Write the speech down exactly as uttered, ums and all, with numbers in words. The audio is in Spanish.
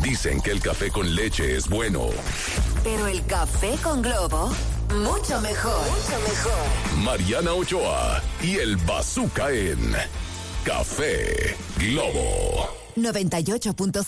Dicen que el café con leche es bueno. Pero el café con Globo, mucho mejor. Mucho mejor. Mariana Ochoa y el Bazooka en Café Globo noventa y ocho punto